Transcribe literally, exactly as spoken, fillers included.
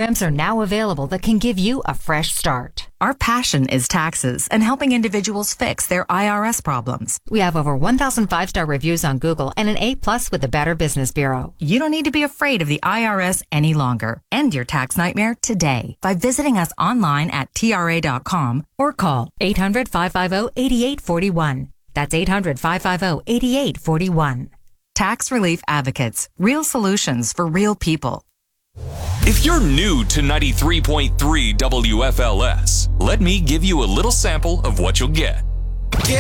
programs are now available that can give you a fresh start. Our passion is taxes and helping individuals fix their I R S problems. We have over one thousand five-star reviews on Google and an A plus with the Better Business Bureau. You don't need to be afraid of the I R S any longer. End your tax nightmare today by visiting us online at T R A dot com or call eight hundred, five five zero, eight eight four one. That's eight hundred, five five zero, eight eight four one. Tax Relief Advocates. Real solutions for real people. If you're new to ninety-three point three W F L S, let me give you a little sample of what you'll get.